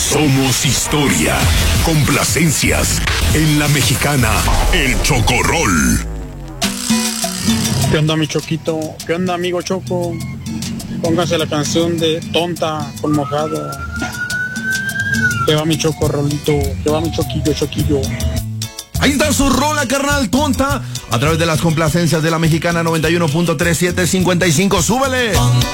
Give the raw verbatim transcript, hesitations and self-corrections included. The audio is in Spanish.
Somos historia. Complacencias en La Mexicana, El Chocorrol. ¿Qué onda, mi Choquito? ¿Qué onda, amigo Choco? Póngase la canción de Tonta con Mojado. Que va mi Chocorrolito, que va mi Choquillo, Choquillo. Ahí está su rola, carnal, Tonta, a través de las complacencias de La Mexicana noventa y uno punto treinta y siete cincuenta y cinco. ¡Súbele!